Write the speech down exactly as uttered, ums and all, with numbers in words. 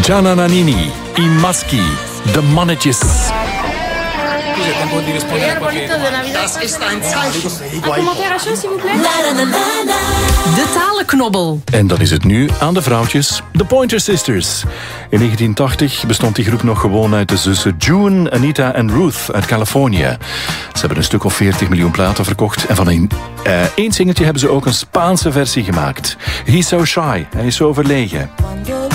Gianna Nannini, I Maschi, De Mannetjes. De talenknobbel. En dan is het nu aan de vrouwtjes, de Pointer Sisters. In negentien tachtig bestond die groep nog gewoon uit de zussen June, Anita en Ruth uit Californië. Ze hebben een stuk of veertig miljoen platen verkocht. En van een, uh, één singeltje hebben ze ook een Spaanse versie gemaakt. He's So Shy, hij is zo verlegen.